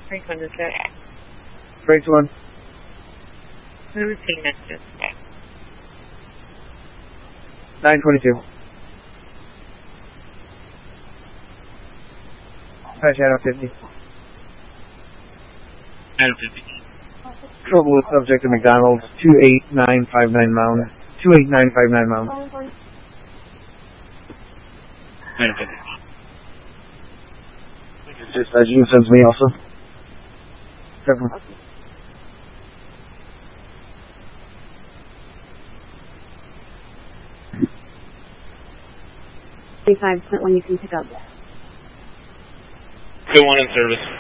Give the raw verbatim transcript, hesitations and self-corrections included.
Frequent is that? Brakes one. Routine messages. nine twenty-two. Patch Shadow fifty. Shadow fifty. Trouble with subject at McDonald's. two eight nine five nine Mound. two eight nine five nine Mound. Shadow fifty. Dispatch, you sends me also. Seven. Three five, when you can pick up. Good one in service.